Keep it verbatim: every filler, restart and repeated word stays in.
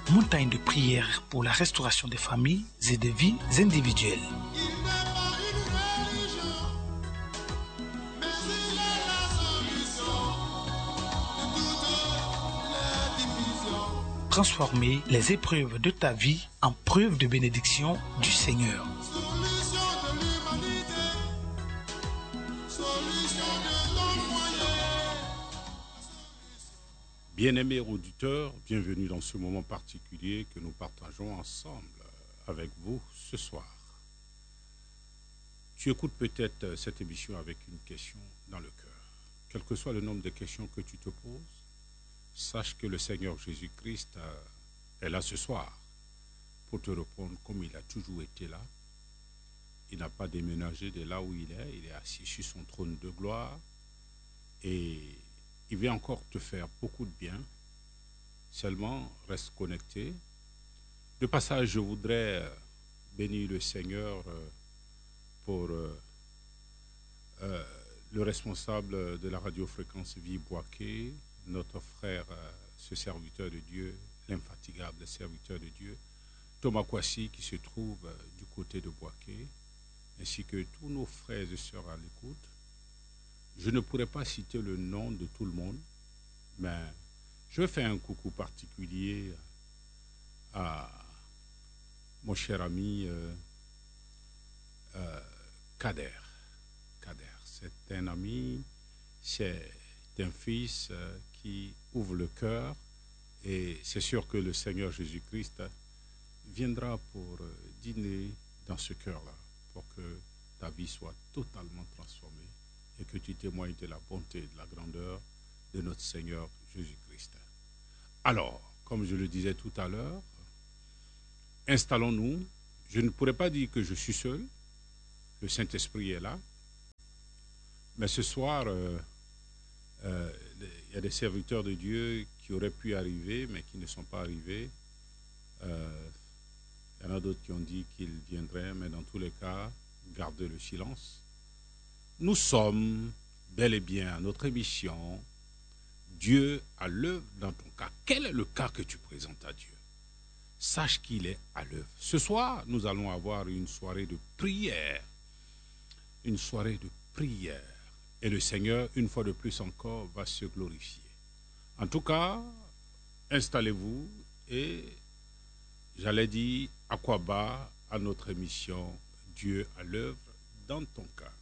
montagne de prière pour la restauration des familles et des vies individuelles. Transformer les épreuves de ta vie en preuves de bénédiction du Seigneur. Bien-aimés auditeurs, bienvenue dans ce moment particulier que nous partageons ensemble avec vous ce soir. Tu écoutes peut-être cette émission avec une question dans le cœur. Quel que soit le nombre de questions que tu te poses, sache que le Seigneur Jésus-Christ est là ce soir pour te répondre comme il a toujours été là. Il n'a pas déménagé de là où il est, il est assis sur son trône de gloire et il vient encore te faire beaucoup de bien. Seulement, reste connecté. De passage, je voudrais bénir le Seigneur pour euh, le responsable de la radiofréquence Vie Boaké, notre frère, ce serviteur de Dieu, l'infatigable serviteur de Dieu, Thomas Kwasi, qui se trouve du côté de Boaké, ainsi que tous nos frères et sœurs à l'écoute. Je ne pourrais pas citer le nom de tout le monde, mais je fais un coucou particulier à mon cher ami euh, euh, Kader. Kader, c'est un ami, c'est un fils euh, qui ouvre le cœur et c'est sûr que le Seigneur Jésus-Christ viendra pour euh, dîner dans ce cœur-là, pour que ta vie soit totalement transformée et que tu témoignes de la bonté et de la grandeur de notre Seigneur Jésus-Christ. Alors, comme je le disais tout à l'heure, installons-nous. Je ne pourrais pas dire que je suis seul. Le Saint-Esprit est là. Mais ce soir, euh, euh, il y a des serviteurs de Dieu qui auraient pu arriver, mais qui ne sont pas arrivés. Euh, il y en a d'autres qui ont dit qu'ils viendraient, mais dans tous les cas, gardez le silence. Nous sommes bel et bien à notre émission Dieu à l'œuvre dans ton cas. Quel est le cas que tu présentes à Dieu? Sache qu'il est à l'œuvre. Ce soir, nous allons avoir une soirée de prière. Une soirée de prière. Et le Seigneur, une fois de plus encore, va se glorifier. En tout cas, installez-vous et j'allais dire à quoi bas à notre émission Dieu à l'œuvre dans ton cas.